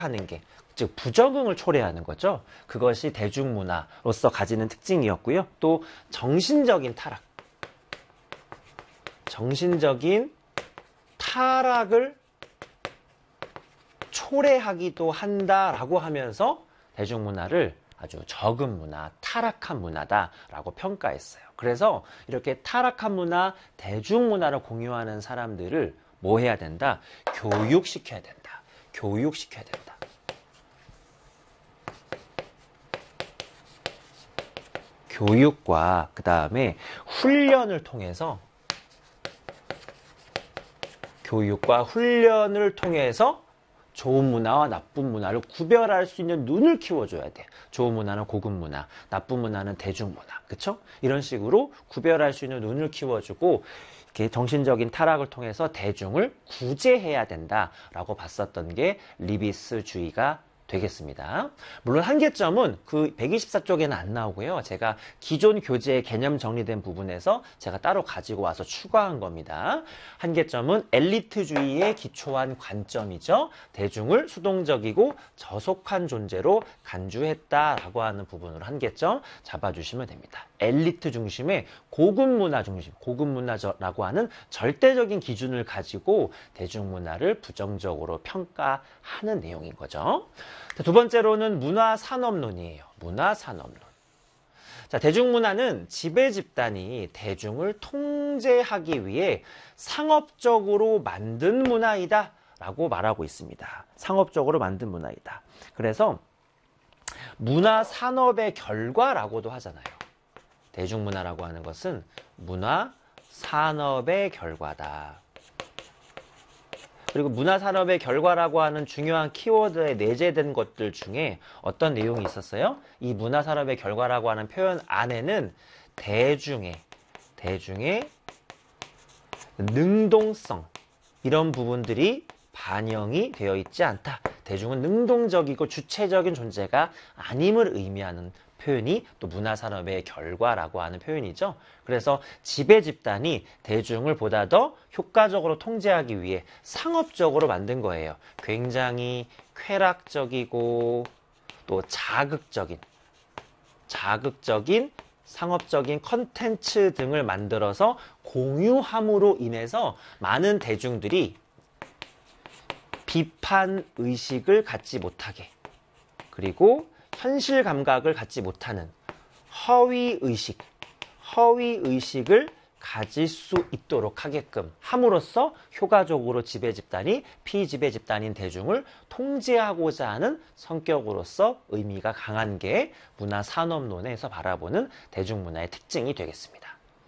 하는 게, 즉 부적응을 초래하는 거죠. 그것이 대중문화로서 가지는 특징이었고요. 또 정신적인 타락을 초래하기도 한다라고 하면서 대중문화를 아주 적은 문화, 타락한 문화다라고 평가했어요. 그래서 이렇게 타락한 문화, 대중문화를 공유하는 사람들을 뭐 해야 된다? 교육시켜야 된다. 교육시켜야 된다. 교육과 그 다음에 훈련을 통해서 좋은 문화와 나쁜 문화를 구별할 수 있는 눈을 키워줘야 돼. 좋은 문화는 고급 문화, 나쁜 문화는 대중문화. 그쵸? 이런 식으로 구별할 수 있는 눈을 키워주고 이렇게 정신적인 타락을 통해서 대중을 구제해야 된다라고 봤었던 게 리비스주의가 되겠습니다. 물론 한계점은 그 124쪽에는 안 나오고요. 제가 기존 교재의 개념 정리된 부분에서 제가 따로 가지고 와서 추가한 겁니다. 한계점은 엘리트주의에 기초한 관점이죠. 대중을 수동적이고 저속한 존재로 간주했다라고 하는 부분으로 한계점 잡아주시면 됩니다. 엘리트 중심의 고급 문화 중심, 고급 문화라고 하는 절대적인 기준을 가지고 대중문화를 부정적으로 평가하는 내용인 거죠. 두 번째로는 문화산업론이에요. 문화산업론. 자, 대중문화는 지배 집단이 대중을 통제하기 위해 상업적으로 만든 문화이다 라고 말하고 있습니다. 상업적으로 만든 문화이다. 그래서 문화산업의 결과라고도 하잖아요. 대중문화라고 하는 것은 문화산업의 결과다. 그리고 문화산업의 결과라고 하는 중요한 키워드에 내재된 것들 중에 어떤 내용이 있었어요? 이 문화산업의 결과라고 하는 표현 안에는 대중의 능동성 이런 부분들이 반영이 되어 있지 않다. 대중은 능동적이고 주체적인 존재가 아님을 의미하는 표현이 또 문화산업의 결과라고 하는 표현이죠. 그래서 지배 집단이 대중을 보다 더 효과적으로 통제하기 위해 상업적으로 만든 거예요. 굉장히 쾌락적이고 또 자극적인 상업적인 컨텐츠 등을 만들어서 공유함으로 인해서 많은 대중들이 비판 의식을 갖지 못하게, 그리고 현실 감각을 갖지 못하는 허위 의식을 가질 수 있도록 하게끔 함으로써 효과적으로 지배 집단이 피지배 집단인 대중을 통제하고자 하는 성격으로서 의미가 강한 게 문화산업론에서 바라보는 대중문화의 특징이 되겠습니다.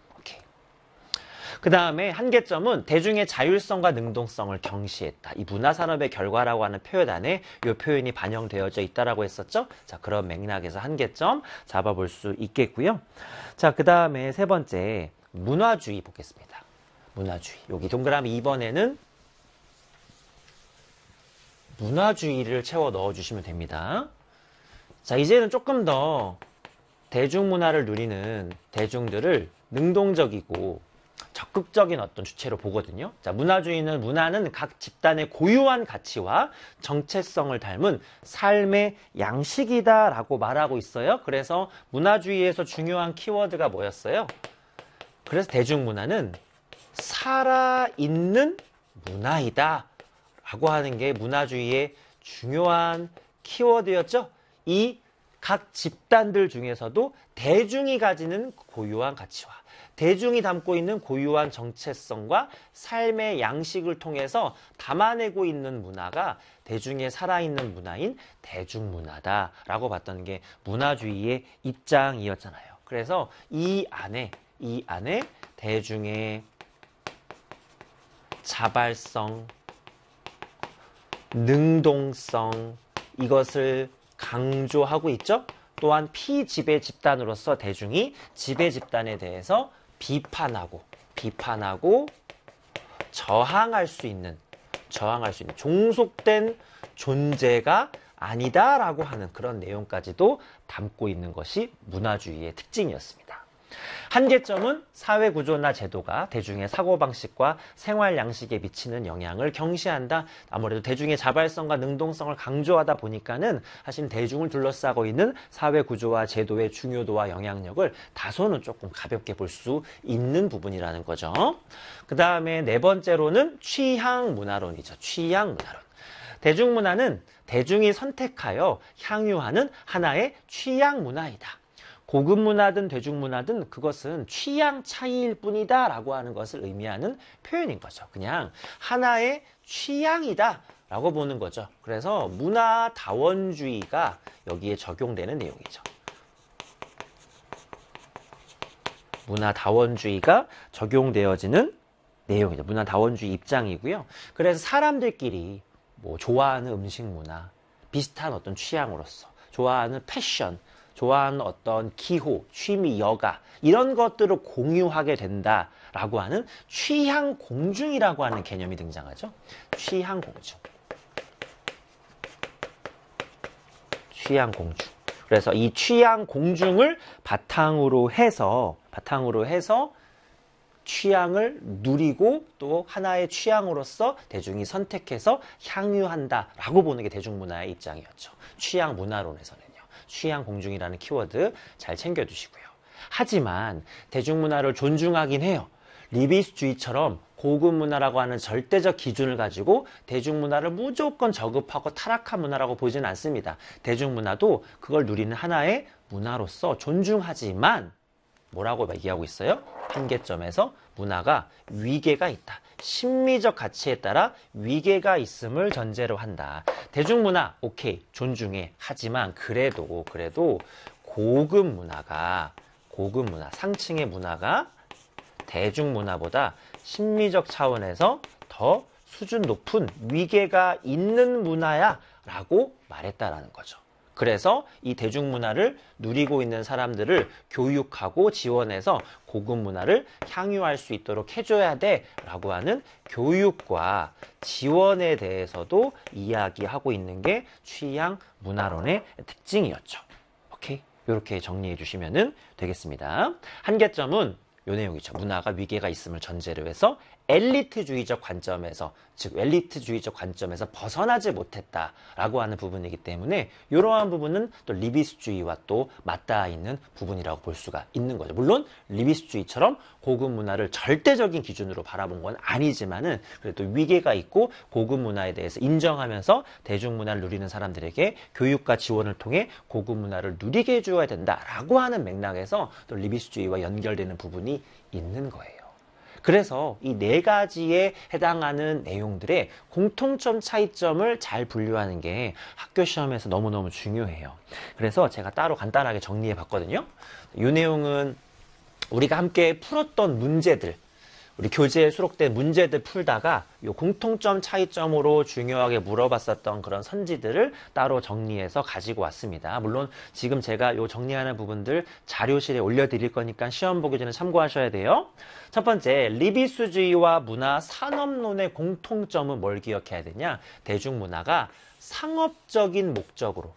그 다음에 한계점은 대중의 자율성과 능동성을 경시했다. 이 문화산업의 결과라고 하는 표현 안에 이 표현이 반영되어져 있다라고 했었죠. 자, 그런 맥락에서 한계점 잡아볼 수 있겠고요. 자, 그 다음에 세 번째 문화주의 보겠습니다. 문화주의. 여기 동그라미 2번에는 문화주의를 채워 넣어주시면 됩니다. 자, 이제는 조금 더 대중문화를 누리는 대중들을 능동적이고 적극적인 어떤 주체로 보거든요. 자, 문화는 각 집단의 고유한 가치와 정체성을 닮은 삶의 양식이다라고 말하고 있어요. 그래서 문화주의에서 중요한 키워드가 뭐였어요? 그래서 대중문화는 살아있는 문화이다 라고 하는 게 문화주의의 중요한 키워드였죠. 이 각 집단들 중에서도 대중이 가지는 고유한 가치와 대중이 담고 있는 고유한 정체성과 삶의 양식을 통해서 담아내고 있는 문화가 대중의 살아있는 문화인 대중문화다라고 봤던 게 문화주의의 입장이었잖아요. 그래서 이 안에 대중의 자발성, 능동성 이것을 강조하고 있죠. 또한 피지배 집단으로서 대중이 지배 집단에 대해서 비판하고 저항할 수 있는 종속된 존재가 아니다라고 하는 그런 내용까지도 담고 있는 것이 문화주의의 특징이었습니다. 한계점은 사회 구조나 제도가 대중의 사고방식과 생활 양식에 미치는 영향을 경시한다. 아무래도 대중의 자발성과 능동성을 강조하다 보니까는 사실 대중을 둘러싸고 있는 사회 구조와 제도의 중요도와 영향력을 다소는 조금 가볍게 볼 수 있는 부분이라는 거죠. 그 다음에 네 번째로는 취향 문화론이죠. 취향 문화론. 대중문화는 대중이 선택하여 향유하는 하나의 취향 문화이다. 고급 문화든 대중문화든 그것은 취향 차이일 뿐이다 라고 하는 것을 의미하는 표현인 거죠. 그냥 하나의 취향이다 라고 보는 거죠. 그래서 문화다원주의가 여기에 적용되는 내용이죠. 문화다원주의가 적용되어지는 내용이죠. 문화다원주의 입장이고요. 그래서 사람들끼리 뭐 좋아하는 음식 문화, 비슷한 어떤 취향으로서 좋아하는 패션, 좋아하는 어떤 기호, 취미, 여가 이런 것들을 공유하게 된다라고 하는 취향 공중이라고 하는 개념이 등장하죠. 취향 공중. 취향 공중. 그래서 이 취향 공중을 바탕으로 해서 취향을 누리고 또 하나의 취향으로서 대중이 선택해서 향유한다라고 보는 게 대중문화의 입장이었죠. 취향 문화론에서는요. 취향 공중이라는 키워드 잘 챙겨두시고요. 하지만 대중문화를 존중하긴 해요. 리비스주의처럼 고급 문화라고 하는 절대적 기준을 가지고 대중문화를 무조건 저급하고 타락한 문화라고 보지는 않습니다. 대중문화도 그걸 누리는 하나의 문화로서 존중하지만 뭐라고 얘기하고 있어요? 한계점에서 문화가 위계가 있다. 심미적 가치에 따라 위계가 있음을 전제로 한다. 대중문화 오케이 존중해. 하지만 그래도 고급 문화 상층의 문화가 대중문화보다 심미적 차원에서 더 수준 높은 위계가 있는 문화야 라고 말했다라는 거죠. 그래서 이 대중문화를 누리고 있는 사람들을 교육하고 지원해서 고급 문화를 향유할 수 있도록 해줘야 돼 라고 하는 교육과 지원에 대해서도 이야기하고 있는 게 취향 문화론의 특징이었죠. 오케이? 이렇게 정리해 주시면 되겠습니다. 한계점은 요 내용이죠. 문화가 위계가 있음을 전제로 해서 엘리트주의적 관점에서 즉 엘리트주의적 관점에서 벗어나지 못했다라고 하는 부분이기 때문에 이러한 부분은 또 리비스주의와 또 맞닿아 있는 부분이라고 볼 수가 있는 거죠. 물론 리비스주의처럼 고급 문화를 절대적인 기준으로 바라본 건 아니지만은 그래도 위계가 있고 고급 문화에 대해서 인정하면서 대중문화를 누리는 사람들에게 교육과 지원을 통해 고급 문화를 누리게 해줘야 된다라고 하는 맥락에서 또 리비스주의와 연결되는 부분이 있는 거예요. 그래서 이 네 가지에 해당하는 내용들의 공통점 차이점을 잘 분류하는 게 학교 시험에서 너무너무 중요해요. 그래서 제가 따로 간단하게 정리해 봤거든요. 이 내용은 우리가 함께 풀었던 문제들, 우리 교재에 수록된 문제들 풀다가 이 공통점 차이점으로 중요하게 물어봤었던 그런 선지들을 따로 정리해서 가지고 왔습니다. 물론 지금 제가 이 정리하는 부분들 자료실에 올려드릴 거니까 시험 보기 전에 참고하셔야 돼요. 첫 번째, 리비스주의와 문화 산업론의 공통점은 뭘 기억해야 되냐? 대중문화가 상업적인 목적으로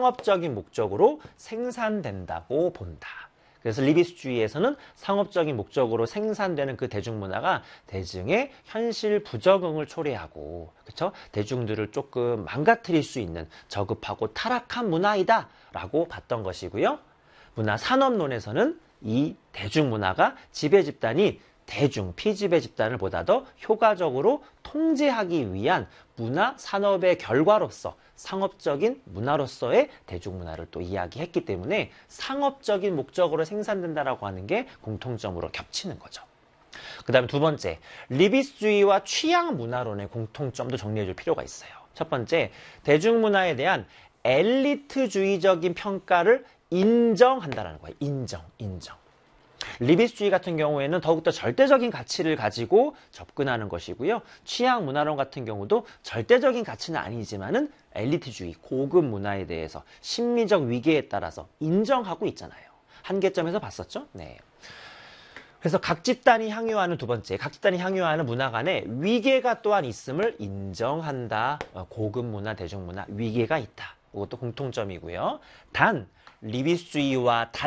생산된다고 본다. 그래서 리비스주의에서는 상업적인 목적으로 생산되는 그 대중문화가 대중의 현실 부적응을 초래하고, 그렇죠? 대중들을 조금 망가뜨릴 수 있는 저급하고 타락한 문화이다 라고 봤던 것이고요. 문화 산업론에서는 이 대중문화가 지배 집단이 피지배 집단을 보다 더 효과적으로 통제하기 위한 문화 산업의 결과로서 상업적인 문화로서의 대중문화를 또 이야기했기 때문에 상업적인 목적으로 생산된다라고 하는 게 공통점으로 겹치는 거죠. 그 다음에 두 번째, 리비스주의와 취향 문화론의 공통점도 정리해 줄 필요가 있어요. 첫 번째, 대중문화에 대한 엘리트주의적인 평가를 인정한다라는 거예요. 인정. 리비스주의 같은 경우에는 더욱더 절대적인 가치를 가지고 접근하는 것이고요. 취향 문화론 같은 경우도 절대적인 가치는 아니지만은 엘리트주의, 고급 문화에 대해서 심리적 위계에 따라서 인정하고 있잖아요. 한계점에서 봤었죠? 네. 그래서 각 집단이 향유하는 두 번째, 각 집단이 향유하는 문화 간에 위계가 또한 있음을 인정한다. 고급 문화, 대중문화, 위계가 있다. 이것도 공통점이고요. 단, 리비스주의와 달리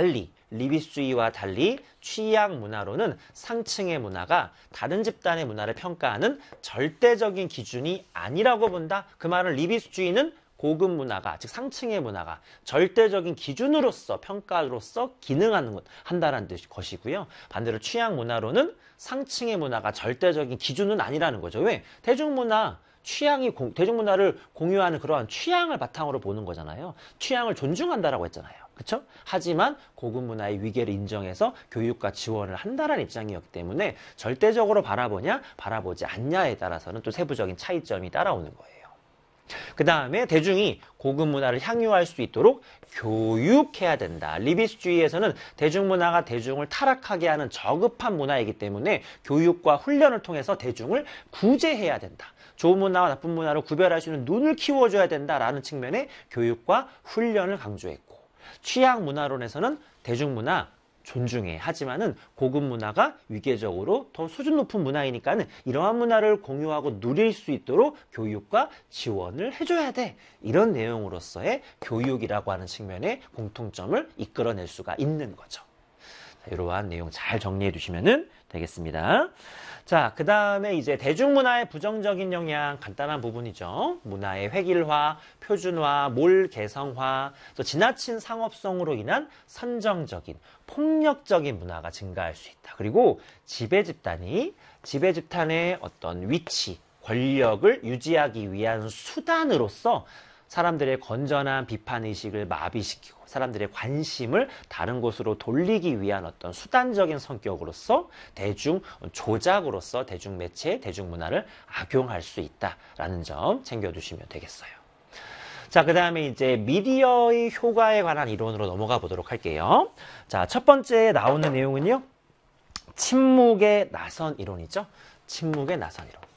리비스주의와 달리 취약 문화로는 상층의 문화가 다른 집단의 문화를 평가하는 절대적인 기준이 아니라고 본다. 그 말은 리비스주의는 고급 문화가, 즉 상층의 문화가 절대적인 기준으로서 평가로서 한다는 것이고요. 반대로 취약 문화로는 상층의 문화가 절대적인 기준은 아니라는 거죠. 왜? 대중문화, 대중문화를 공유하는 그러한 취향을 바탕으로 보는 거잖아요. 취향을 존중한다라고 했잖아요. 그렇죠? 하지만 고급 문화의 위계를 인정해서 교육과 지원을 한다는 입장이었기 때문에 절대적으로 바라보냐, 바라보지 않냐에 따라서는 또 세부적인 차이점이 따라오는 거예요. 그 다음에 대중이 고급 문화를 향유할 수 있도록 교육해야 된다. 리비스주의에서는 대중문화가 대중을 타락하게 하는 저급한 문화이기 때문에 교육과 훈련을 통해서 대중을 구제해야 된다. 좋은 문화와 나쁜 문화를 구별할 수 있는 눈을 키워줘야 된다라는 측면의 교육과 훈련을 강조했고, 취약 문화론에서는 대중문화 존중해. 하지만은 고급 문화가 위계적으로 더 수준 높은 문화이니까는 이러한 문화를 공유하고 누릴 수 있도록 교육과 지원을 해줘야 돼. 이런 내용으로서의 교육이라고 하는 측면의 공통점을 이끌어낼 수가 있는 거죠. 자, 이러한 내용 잘 정리해 두시면 되겠습니다. 자, 그 다음에 이제 대중문화의 부정적인 영향, 간단한 부분이죠. 문화의 획일화, 표준화, 몰 개성화, 또 지나친 상업성으로 인한 선정적인, 폭력적인 문화가 증가할 수 있다. 그리고 지배집단의 어떤 위치, 권력을 유지하기 위한 수단으로서 사람들의 건전한 비판의식을 마비시키고 사람들의 관심을 다른 곳으로 돌리기 위한 어떤 수단적인 성격으로서 대중 조작으로서 대중매체, 대중문화를 악용할 수 있다라는 점 챙겨두시면 되겠어요. 자, 그 다음에 이제 미디어의 효과에 관한 이론으로 넘어가 보도록 할게요. 자, 첫 번째 나오는 내용은요. 침묵의 나선 이론이죠. 침묵의 나선 이론.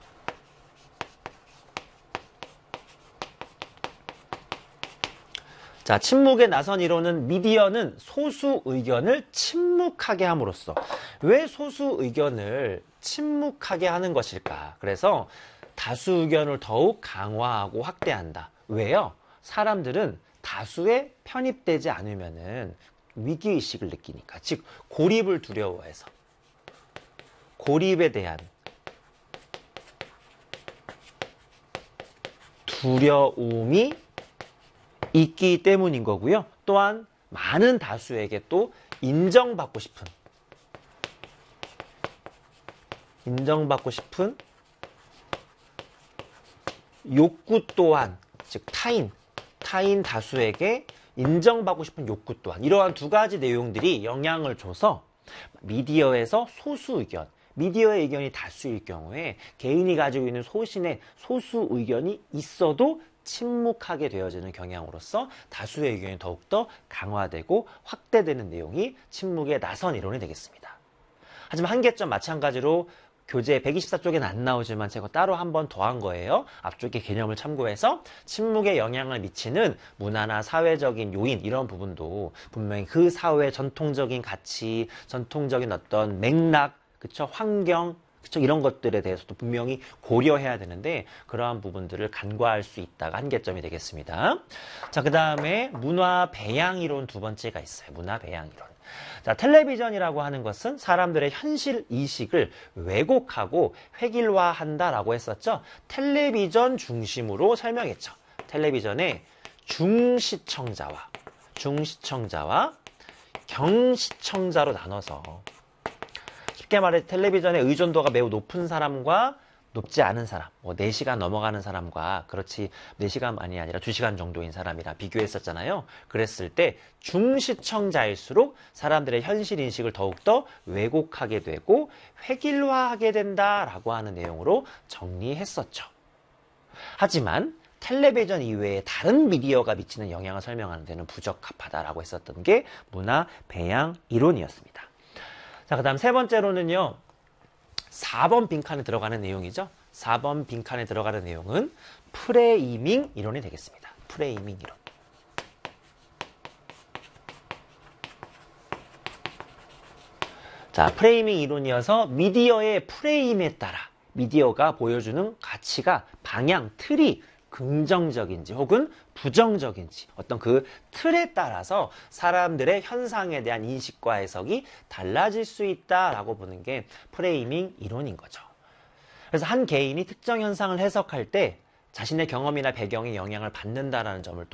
자, 침묵의 나선 이론은 미디어는 소수 의견을 침묵하게 함으로써, 왜 소수 의견을 침묵하게 하는 것일까? 그래서 다수 의견을 더욱 강화하고 확대한다. 왜요? 사람들은 다수에 편입되지 않으면은 위기의식을 느끼니까. 즉, 고립을 두려워해서. 고립에 대한 두려움이 있기 때문인 거고요. 또한 많은 다수에게 또 인정받고 싶은 욕구 또한, 즉 타인 다수에게 인정받고 싶은 욕구 또한, 이러한 두 가지 내용들이 영향을 줘서 미디어에서 소수 의견, 미디어의 의견이 다수일 경우에 개인이 가지고 있는 소신의 소수 의견이 있어도 침묵하게 되어지는 경향으로서 다수의 의견이 더욱더 강화되고 확대되는 내용이 침묵의 나선 이론이 되겠습니다. 하지만 한계점 마찬가지로 교재 124쪽에는 안 나오지만 제가 따로 한 번 더 한 거예요. 앞쪽의 개념을 참고해서 침묵에 영향을 미치는 문화나 사회적인 요인, 이런 부분도 분명히 그 사회의 전통적인 가치, 전통적인 어떤 맥락, 그쵸? 환경, 그쵸? 이런 것들에 대해서도 분명히 고려해야 되는데 그러한 부분들을 간과할 수 있다가 한계점이 되겠습니다. 자, 그 다음에 문화 배양 이론 두 번째가 있어요. 문화 배양 이론. 자, 텔레비전이라고 하는 것은 사람들의 현실 이식을 왜곡하고 획일화한다라고 했었죠. 텔레비전 중심으로 설명했죠. 텔레비전의 중시청자와 경시청자로 나눠서, 쉽게 말해 텔레비전의 의존도가 매우 높은 사람과 높지 않은 사람, 4시간 넘어가는 사람과 그렇지 4시간만이 아니라 2시간 정도인 사람이랑 비교했었잖아요. 그랬을 때 중시청자일수록 사람들의 현실 인식을 더욱더 왜곡하게 되고 획일화하게 된다라고 하는 내용으로 정리했었죠. 하지만 텔레비전 이외에 다른 미디어가 미치는 영향을 설명하는 데는 부적합하다라고 했었던 게 문화 배양 이론이었습니다. 자, 그 다음 세 번째로는요. 4번 빈칸에 들어가는 내용이죠. 4번 빈칸에 들어가는 내용은 프레이밍 이론이 되겠습니다. 프레이밍 이론. 자, 프레이밍 이론이어서 미디어의 프레임에 따라 미디어가 보여주는 가치가, 방향, 틀이 긍정적인지 혹은 부정적인지 어떤 그 틀에 따라서 사람들의 현상에 대한 인식과 해석이 달라질 수 있다라고 보는 게 프레이밍 이론인 거죠. 그래서 한 개인이 특정 현상을 해석할 때 자신의 경험이나 배경에 영향을 받는다라는 점을 또